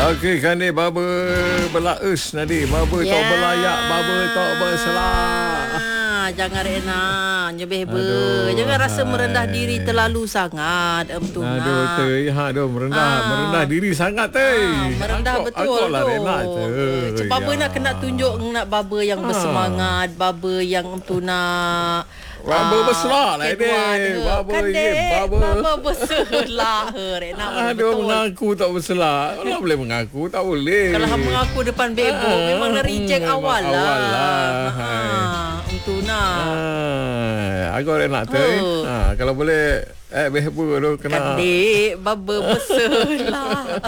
Okey kan ni baba belaus nadi. Baba tok belayak, baba tok berselak. Jangan Rena nyebeh ber. Jangan rasa merendah diri terlalu sangat. Aduh merendah diri sangat merendah betul lah Rena tu. Baba nak kena tunjuk nak baba yang bersemangat, baba yang nak baba berselak lah ni. Baba berselak Rena. Aduh, mengaku tak berselak. Kalau boleh mengaku, tak boleh. Kalau hang mengaku depan bebo memang nak reject awal lah. Untuk nak. Aku nak tu. Kalau boleh bebo tu kena. Adik, baba berselak.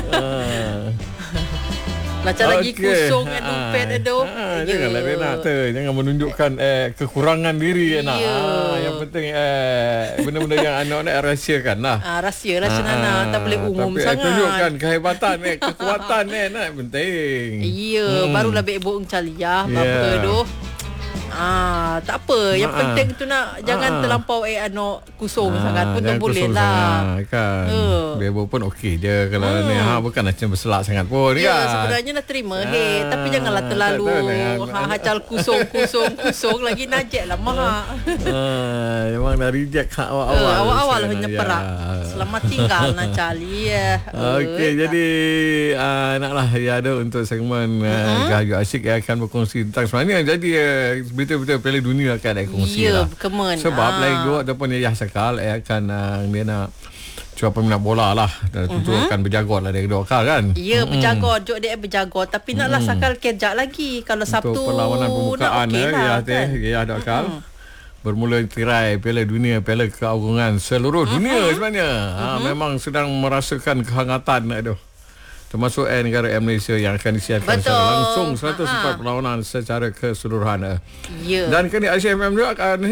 Macam lagi kusung kan dompet tu. Janganlah dia nak tu. Jangan menunjukkan kekurangan diri nak. Yang penting benda-benda yang anak nak rahsiakan lah. Rahsia Nana. Tak boleh umum sangat. Tunjukkan kehebatan kekuatan nak penting. Barulah bebok caliah bapa tu. Tak apa. Yang penting tu nak jangan terlampau anak kusung sangat pun tak boleh lah. Kan. Bebo pun okey je kalau ni bukan macam berselak sangat pun kan. Sebenarnya nak terima tapi janganlah terlalu hacal kusung lagi najak lah mak. Memang dah reject awal hanya perak. Selamat tinggal nak cali Okey jadi naklah ya ada untuk segmen Gahayu Asyik yang akan berkongsi tentang sebenarnya jadi betul-betul Piala Dunia akan ada kongsi lah. Sebab lain dua ataupun Yahya Sakal akan dia nak cuba peminat bola lah. Tentu akan berjaga lah dia kedua kal kan. Berjaga. Jok dia berjaga. Tapi naklah Sakal kejap lagi. Kalau Sabtu untuk perlawanan pembukaan ya ada kal. Bermula tirai Piala Dunia, Piala Keagungan seluruh dunia sebenarnya. Memang sedang merasakan kehangatan aduh. Termasuk negara Malaysia yang akan disiarkan secara langsung 104 perlawanan secara keseluruhan. Dan kini Asia FM juga akan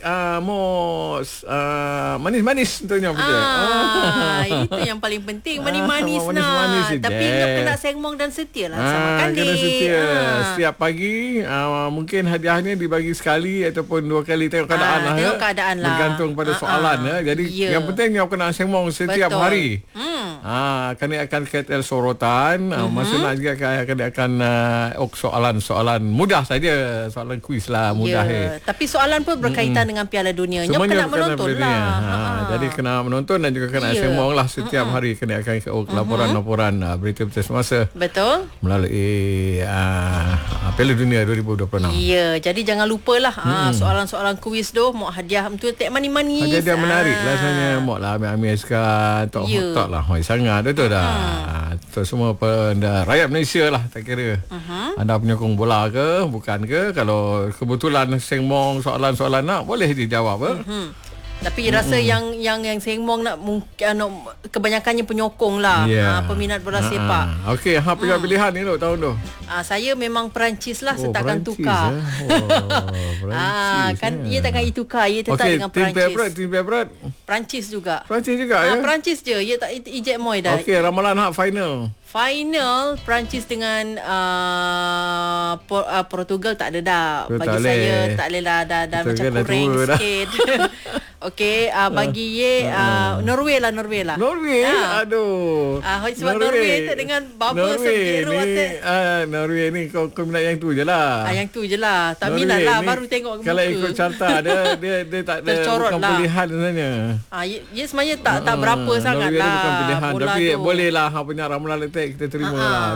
manis-manis tentunya itu yang paling penting, manis-manis nak. Tapi kena sengmong dan setia lah sama Kandi. Kena setia setiap pagi. Mungkin hadiahnya dibagi sekali ataupun dua kali, tengok keadaan lah. Bergantung pada soalan. Jadi yang penting yang kena sengmong setiap hari. Kami akan KTL sorotan. Masa nak juga akan soalan mudah saja, soalan kuis lah mudah. Tapi soalan pun berkaitan dengan Piala Dunia. Kena menonton lah. Jadi kena menonton dan juga kena sembang lah setiap hari. Kena akan laporan-laporan berita-berita semasa. Betul. Melalui Piala Dunia 2026. Jadi jangan lupalah soalan-soalan kuis tu mau hadiah tu tak manis-manis. Hadiah menarik lah sebenarnya. Mau lah ambil sekarang tak lah sangat betul dah. Itu semua rakyat Malaysia lah tak kira. Anda penyokong bola ke bukan ke, kalau kebetulan sengmong soalan-soalan nak boleh dijawab. Tapi rasa yang sengmong nak mungkin kebanyakannya penyokong lah. Peminat bola sepak. Okey, pilihan ni tahun tu. Saya memang Perancis lah, saya takkan tukar. Perancis. Kan dia takkan tukar, dia tetap dengan Perancis. Tim favourite Perancis juga. Perancis juga ya. Perancis je, dia tak eject Moy dah. Okey, ramalan final. Perancis dengan Portugal tak ada dah. Bagi saya tak boleh dah macam kurang sikit. Okey, bagi Norway lah. Norway. Aduh. Sebab Norway tu dengan bubble Norway ni kau minat yang tu je lah. Yang tu je lah. Tak minat lah baru tengok muka. Kalau ikut carta dia tak ada bukan lah pilihan sebenarnya. Dia sebenarnya tak berapa sangat lah. Bukan pilihan tapi boleh lah punya ramalan letak kita terima lah.